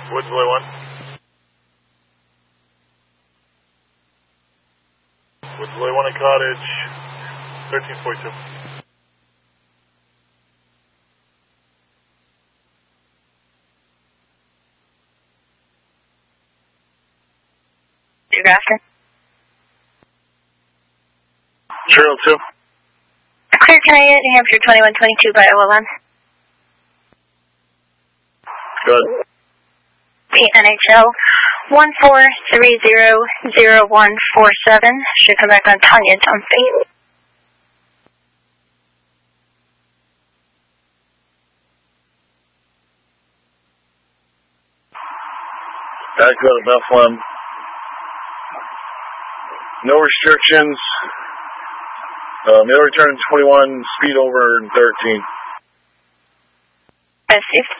Woodsville 1. Woodsville 1 at Cottage, 1342. Grafton. 02. Clear, can I get New Hampshire 2122 by OLM? Good. NHL 14300147 should come back on Tanya Dumpy. Back go to Bethlehem. No restrictions. Mail return 21, speed over 13. Received.